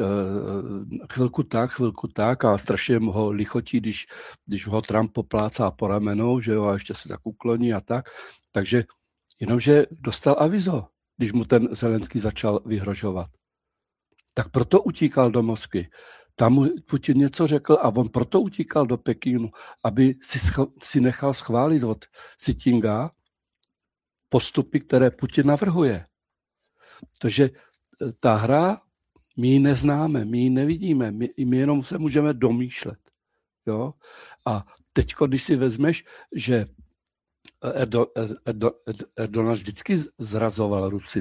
chvilku tak a strašně ho lichotí, když ho Trump poplácá po ramenou, že jo, a ještě se tak ukloní a tak. Takže jenomže dostal avizo, když mu ten Zelenský začal vyhrožovat. Tak proto utíkal do Moskvy. Tam mu Putin něco řekl a on proto utíkal do Pekingu, aby si nechal schválit od Xi Jinpinga postupy, které Putin navrhuje. Takže ta hra, my ji neznáme, my ji nevidíme, my jenom se můžeme domýšlet. Jo? A teď, když si vezmeš, že Erdogan vždycky zrazoval Rusy.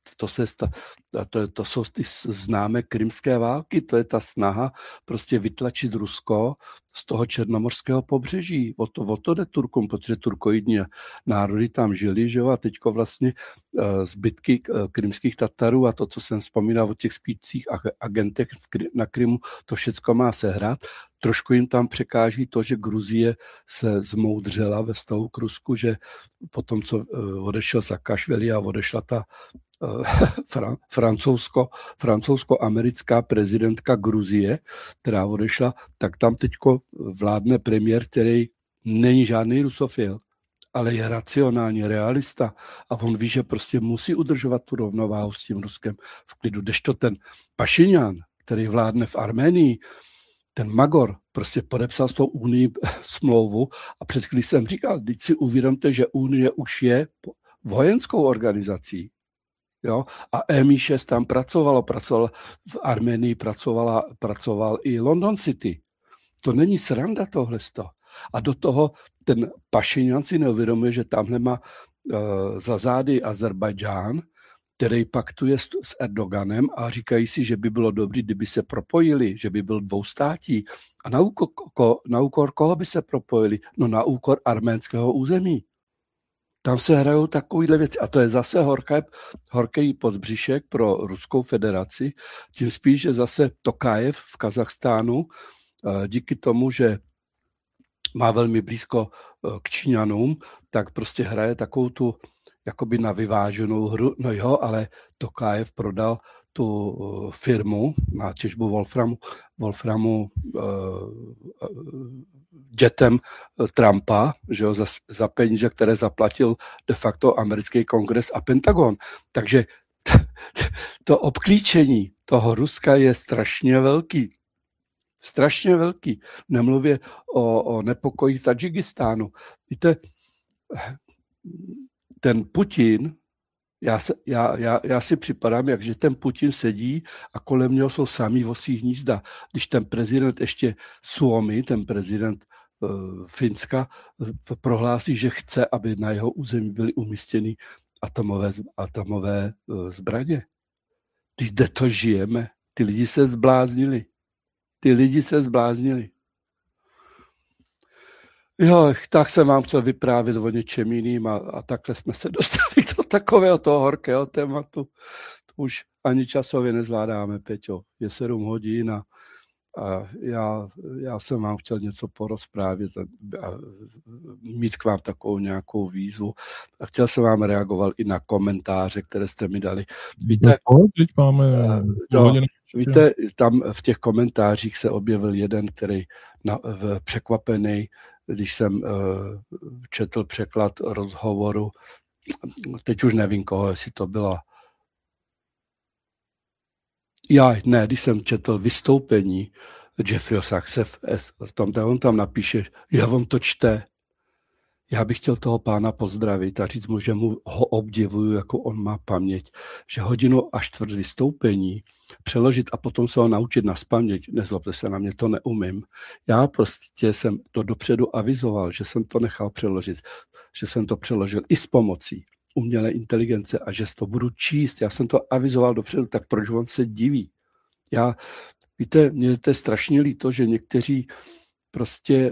To jsou ty známé krymské války, to je ta snaha prostě vytlačit Rusko z toho černomorského pobřeží. O to jde Turkům, protože turkoidní národy tam žili, že jo, a teďko vlastně zbytky krymských Tatarů a to, co jsem vzpomínal o těch spících agentech na Krymu, to všecko má sehrát. Trošku jim tam překáží to, že Gruzie se zmoudřela ve vztahu k Rusku, že potom, co odešel Saakašvili a odešla ta francouzsko-americká prezidentka Gruzie, která odešla, tak tam teďko vládne premiér, který není žádný rusofil, ale je racionální, realista a on ví, že prostě musí udržovat tu rovnováhu s tím Ruskem v klidu. Kdežto ten Pašinjan, který vládne v Arménii, ten Magor prostě podepsal s tou Unii smlouvu a před chvílí jsem říkal, teď si uvědomte, že Unie už je vojenskou organizací. Jo? A MI6 tam pracoval v Arménii, pracoval i London City. To není sranda tohleto. A do toho ten Pašinjan si neuvědomuje, že tamhle má za zády Azerbajdžán, který paktuje s Erdoganem a říkají si, že by bylo dobré, kdyby se propojili, že by byl dvoustátí. A na úkor koho by se propojili? No na úkor arménského území. Tam se hrajou takovýhle věci. A to je zase horký podbříšek pro Ruskou federaci. Tím spíš, že zase Tokajev v Kazachstánu díky tomu, že má velmi blízko k Číňanům, tak prostě hraje takovou tu jakoby na vyváženou hru. No jo, ale Tokajev prodal tu firmu na těžbu Wolframu dětem Trumpa, že jo, za peníze, které zaplatil de facto americký kongres a Pentagon. Takže to obklíčení toho Ruska je strašně velký. Strašně velký. Nemluvě o nepokoji v Tadžikistánu. Víte, ten Putin, já si připadám, jakže ten Putin sedí a kolem něho jsou samý vosí hnízda. Když ten prezident ještě Suomi, ten prezident Finska, prohlásí, že chce, aby na jeho území byly umístěny atomové zbraně. Kde to žijeme? Ty lidi se zbláznili. Jo, tak jsem vám chtěl vyprávět o něčem jiným a takhle jsme se dostali do takového toho horkého tématu. To už ani časově nezvládáme, Peťo. Je 7 hodin a já jsem vám chtěl něco porozprávět a mít k vám takovou nějakou výzvu. A chtěl jsem vám reagovat i na komentáře, které jste mi dali. Víte, víte, tam v těch komentářích se objevil jeden, který překvapený, když jsem četl překlad rozhovoru, teď už nevím koho, jestli to byla. Když jsem četl vystoupení Jeffreyho Sachse v tom, on tam napíše, že on to čte. Já bych chtěl toho pána pozdravit a říct mu, že mu ho obdivuju, jako on má paměť, že 1 hodinu a čtvrt vystoupení přeložit a potom se ho naučit nazpaměť, nezlobte se na mě, to neumím. Já prostě jsem to dopředu avizoval, že jsem to nechal přeložit, že jsem to přeložil i s pomocí umělé inteligence a že to budu číst. Já jsem to avizoval dopředu, tak proč on se diví? Víte, mně to je strašně líto, že někteří prostě,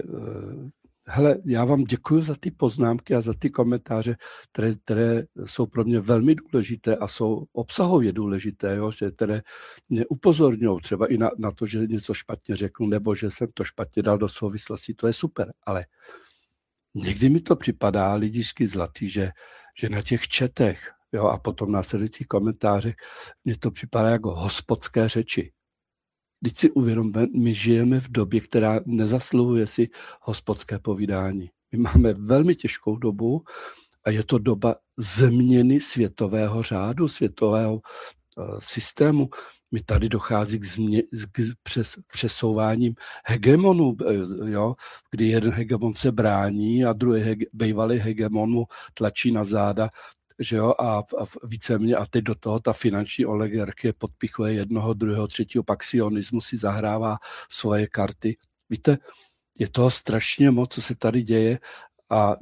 já vám děkuji za ty poznámky a za ty komentáře, které jsou pro mě velmi důležité a jsou obsahově důležité, jo, že které mě upozorňují třeba i na to, že něco špatně řeknu, nebo že jsem to špatně dal do souvislosti, to je super, ale někdy mi to připadá lidičky zlatý, že na těch četech, jo, a potom následujících komentářích mně to připadá jako hospodské řeči. Když si uvědomíme, my žijeme v době, která nezasluhuje si hospodské povídání. My máme velmi těžkou dobu a je to doba změny světového řádu, světového systému. Mi tady dochází k přesouváním hegemonů, jo, kdy jeden hegemon se brání a druhý bývalý hegemon mu tlačí na záda, že jo, a víceméně a teď do toho ta finanční oligarchie podpichuje jednoho, druhého, třetího, pak sionismus si zahrává svoje karty. Víte, je toho strašně moc, co se tady děje a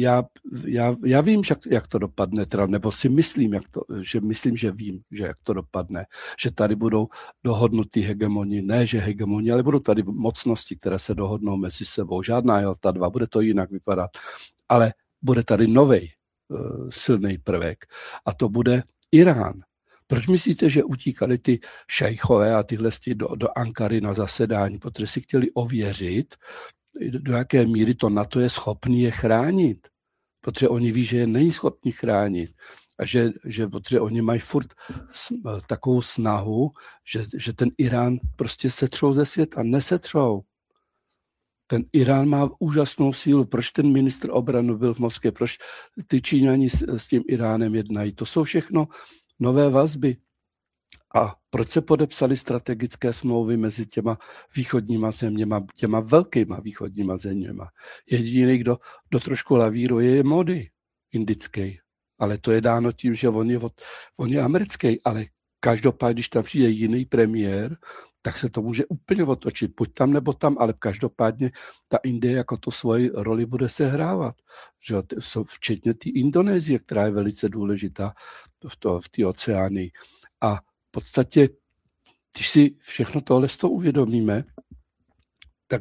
já vím, jak to dopadne, teda, nebo si myslím, že vím, že jak to dopadne, že tady budou dohodnutý hegemoni, ne že hegemoni, ale budou tady mocnosti, které se dohodnou mezi sebou. Žádná Jalta 2, bude to jinak vypadat, ale bude tady novej silný prvek a to bude Irán. Proč myslíte, že utíkali ty šejchové a tyhle do Ankary na zasedání, protože si chtěli ověřit, do jaké míry to NATO je schopný je chránit. Protože oni ví, že je není schopný chránit. A protože oni mají furt takovou snahu, že ten Irán prostě setřou ze světa. Nesetřou. Ten Irán má úžasnou sílu. Proč ten ministr obrany byl v Moskvě? Proč ty Číňani s tím Iránem jednají? To jsou všechno nové vazby. A proč se podepsaly strategické smlouvy mezi těma východníma zeměma, těma velkýma východníma zeměma? Jediný, kdo trošku lavíruje, je Modi indický. Ale to je dáno tím, že on je americký. Ale každopádně, když tam přijde jiný premiér, tak se to může úplně otočit. Buď tam nebo tam, ale každopádně ta Indie jako to svoji roli bude sehrávat. Že včetně té Indonésie, která je velice důležitá v té oceánii. A v podstatě, když si všechno tohle uvědomíme, tak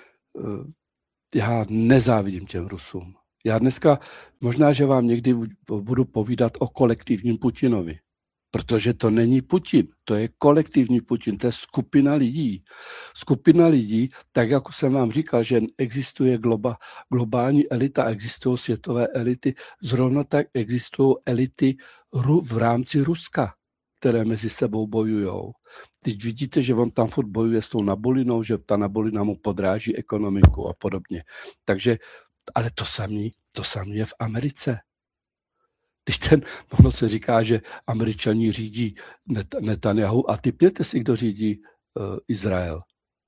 já nezávidím těm Rusům. Já dneska, možná, že vám někdy budu povídat o kolektivním Putinovi, protože to není Putin, to je kolektivní Putin, to je skupina lidí. Skupina lidí, tak jako jsem vám říkal, že existuje globální elita, existují světové elity, zrovna tak existují elity v rámci Ruska, které mezi sebou bojujou. Teď vidíte, že on tam furt bojuje s tou Nabolinou, že ta Nabolina mu podráží ekonomiku a podobně. Takže, ale to samé je v Americe. Ono se říká, že Američani řídí Netanyahu a tipněte si, kdo řídí Izrael.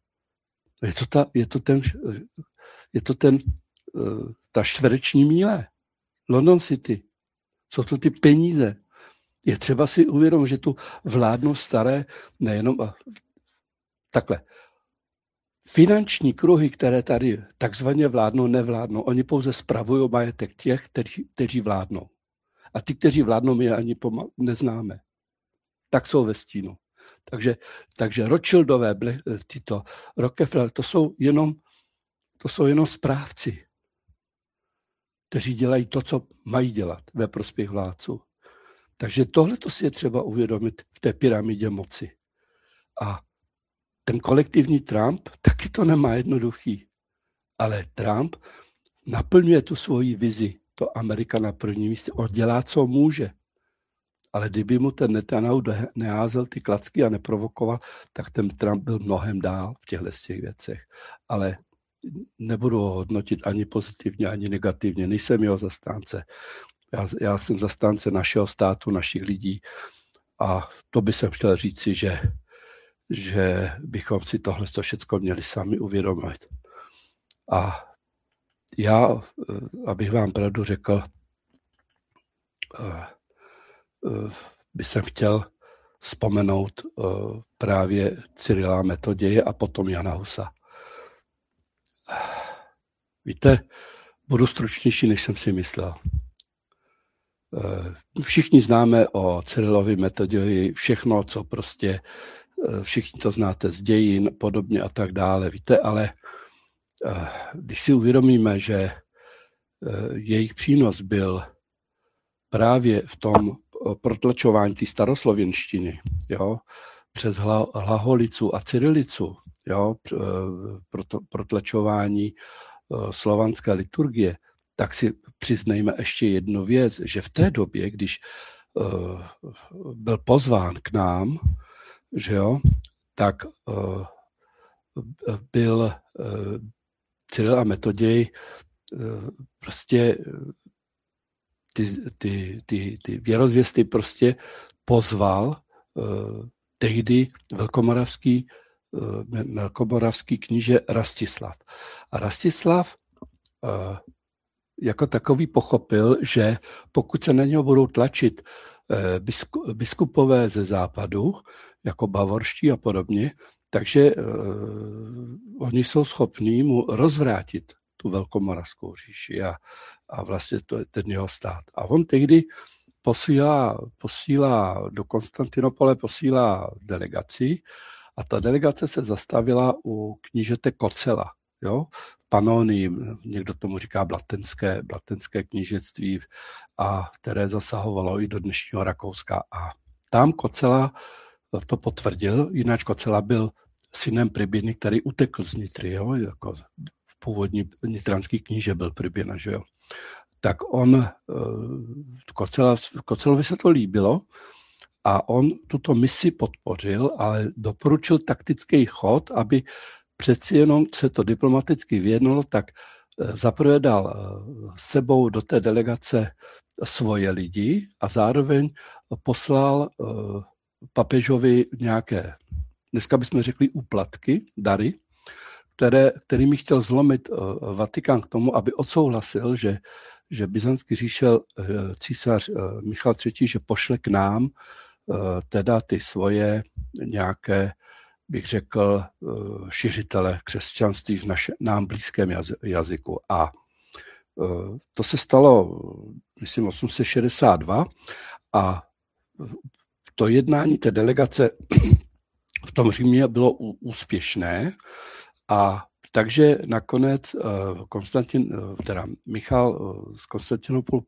Je to ta čtvereční míle. London City. Jsou to ty peníze. Je třeba si uvědomit, že tu vládnou staré, nejenom takhle. Finanční kruhy, které tady takzvaně vládnou, nevládnou, oni pouze spravují majetek těch, kteří vládnou. A ty, kteří vládnou, my je ani neznáme. Tak jsou ve stínu. Takže Rothschildové, tyto Rockefeller, to jsou jenom správci, kteří dělají to, co mají dělat ve prospěch vládců. Takže tohle to si je třeba uvědomit v té pyramidě moci. A ten kolektivní Trump taky to nemá jednoduchý. Ale Trump naplňuje tu svoji vizi. To Amerika na prvním místě. On dělá, co může. Ale kdyby mu ten Netanyahu neházel ty klacky a neprovokoval, tak ten Trump byl mnohem dál v těchto věcech. Ale nebudu ho hodnotit ani pozitivně, ani negativně. Nejsem jeho zastánce. Já jsem zastánce našeho státu, našich lidí. A to by jsem chtěl říci, že bychom si tohle všechno měli sami uvědomit. A já, abych vám pravdu řekl, bych jsem chtěl vzpomenout právě Cyrila Metoděje a potom Jana Husa. Víte, budu stručnější, než jsem si myslel. Všichni známe o Cyrilovi Metoději všechno, co prostě, všichni to znáte z dějin, podobně a tak dále, víte, ale když si uvědomíme, že jejich přínos byl právě v tom protlačování té staroslověnštiny, jo, přes hlaholicu a cyrilicu, jo, protlačování slovanské liturgie, tak si přiznejme ještě jednu věc, že v té době, když byl pozván k nám, že jo, tak byl Cyril a Metoděj prostě ty věrozvěsty prostě pozval tehdy velkomoravský kníže Rastislav. A Rastislav jako takový pochopil, že pokud se na něho budou tlačit biskupové ze západu, jako bavorští a podobně, takže oni jsou schopní mu rozvrátit tu velkomoravskou říši a vlastně to je ten jeho stát. A on tehdy posílá do Konstantinopole, posílá delegaci a ta delegace se zastavila u knížete Kocela, jo, v Panonii, někdo tomu říká blatenské knížectví, a které zasahovalo i do dnešního Rakouska. A tam Kocela to potvrdil, jinak Kocela byl synem Pribiny, který utekl z Nitry, jo, jako původní nitranský kníže byl Pribina, že jo. Tak Kocelovi se to líbilo a on tuto misi podpořil, ale doporučil taktický chod, aby přeci jenom se to diplomaticky vyjednalo, tak zaprvé dal sebou do té delegace svoje lidi a zároveň poslal papežovi nějaké, dneska bychom řekli úplatky, dary, kterými chtěl zlomit Vatikán k tomu, aby odsouhlasil, že byzantský císař Michal III. Že pošle k nám teda ty svoje nějaké bych řekl, šiřitele křesťanství v nám blízkém jazyku. A to se stalo, myslím, 862 a to jednání té delegace v tom Římě bylo úspěšné a takže nakonec Michal z Konstantinopolu